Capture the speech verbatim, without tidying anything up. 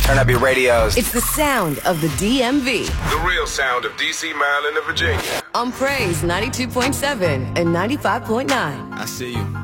Turn up your radios. It's the sound of the D M V. The real sound of D C, Maryland, and Virginia. On Praise ninety-two point seven and ninety-five point nine. I see you.